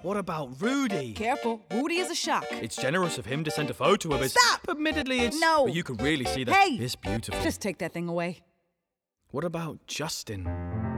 What about Rudy? Careful, Rudy is a shock. It's generous of him to send a photo of his... Stop! Admittedly, it's... No. But you can really see that Hey! it's beautiful. Just take that thing away. What about Justin?